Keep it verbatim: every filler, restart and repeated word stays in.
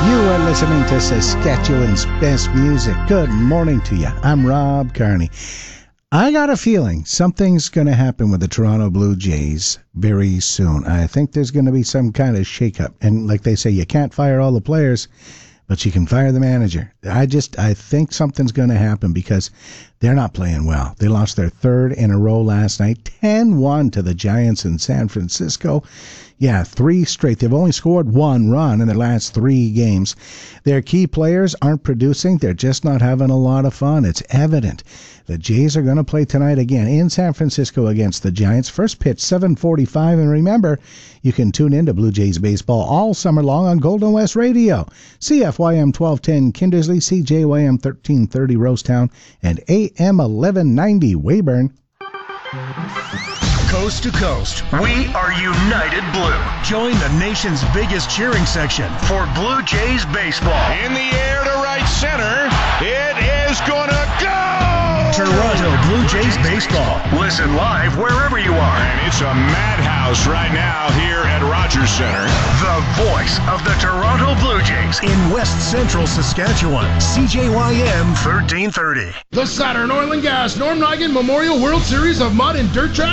You are listening to Saskatchewan's best music. Good morning to you. I'm Rob Carney. I got a feeling something's going to happen with the Toronto Blue Jays very soon. I think there's going to be some kind of shakeup. And like they say, you can't fire all the players, but you can fire the manager. I just, I think something's going to happen because they're not playing well. They lost their third in a row last night, ten one to the Giants in San Francisco. Yeah, three straight. They've only scored one run in their last three games. Their key players aren't producing. They're just not having a lot of fun. It's evident. The Jays are going to play tonight again in San Francisco against the Giants. First pitch, seven forty-five. And remember, you can tune in to Blue Jays baseball all summer long on Golden West Radio. C F Y M twelve ten Kindersley, C J Y M thirteen thirty Rosetown, and A M eleven ninety Weyburn. Coast to coast, we are United Blue. Join the nation's biggest cheering section for Blue Jays baseball. In the air to right center, it is gonna go! Toronto Blue Jays baseball. Listen live wherever you are. And it's a madhouse right now here at Rogers Center. The voice of the Toronto Blue Jays in West Central Saskatchewan. C J Y M thirteen thirty. The Saturn Oil and Gas Norm Nigan Memorial World Series of Mud and Dirt Track